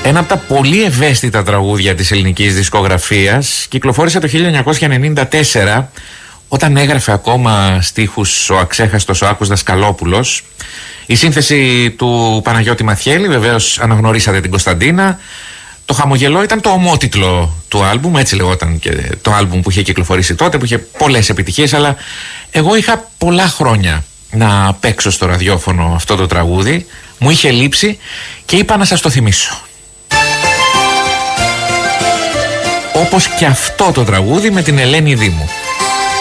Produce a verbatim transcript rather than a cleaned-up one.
Ένα από τα πολύ ευαίσθητα τραγούδια της ελληνικής δισκογραφίας κυκλοφόρησε το χίλια εννιακόσια ενενήντα τέσσερα, όταν έγραφε ακόμα στίχους ο αξέχαστος ο Άκος Δασκαλόπουλος. Η σύνθεση του Παναγιώτη Μαθιέλη, βεβαίως αναγνωρίσατε την Κωνσταντίνα. Το Χαμογελό ήταν το ομότιτλο του άλμπουμ, έτσι λεγόταν και το άλμπουμ που είχε κυκλοφορήσει τότε, που είχε πολλές επιτυχίες, αλλά εγώ είχα πολλά χρόνια να παίξω στο ραδιόφωνο αυτό το τραγούδι, μου είχε λείψει και είπα να σας το θυμίσω. Όπως και αυτό το τραγούδι με την Ελένη Δήμου.